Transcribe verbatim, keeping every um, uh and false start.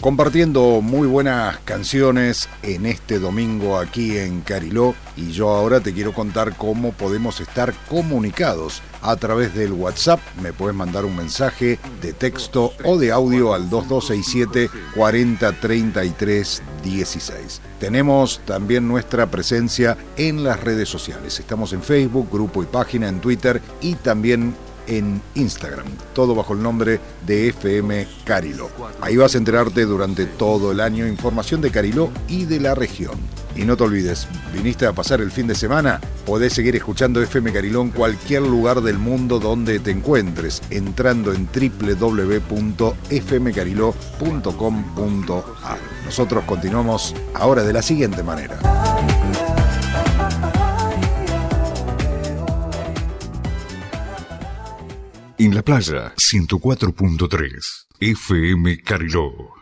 compartiendo muy buenas canciones en este domingo aquí en Cariló, y yo ahora te quiero contar cómo podemos estar comunicados a través del WhatsApp. Me puedes mandar un mensaje de texto o de audio al dos dos seis siete, cuarenta, treinta y tres, dieciséis. Tenemos también nuestra presencia en las redes sociales. Estamos en Facebook, grupo y página, en Twitter y también en Instagram, todo bajo el nombre de F M Cariló. Ahí vas a enterarte durante todo el año información de Cariló y de la región. Y no te olvides, viniste a pasar el fin de semana, podés seguir escuchando F M Cariló en cualquier lugar del mundo donde te encuentres, entrando en doble u doble u doble u punto f m cariló punto com punto a r. Nosotros continuamos ahora de la siguiente manera. En la playa ciento cuatro punto tres, F M Cariló.